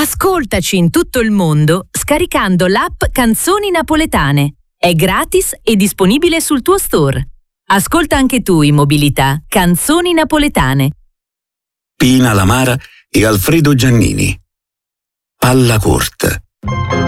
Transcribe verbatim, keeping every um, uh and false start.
Ascoltaci in tutto il mondo scaricando l'app Canzoni Napoletane. È gratis e disponibile sul tuo store. Ascolta anche tu in mobilità Canzoni Napoletane. Pina Lamara e Alfredo Giannini. Palla corta.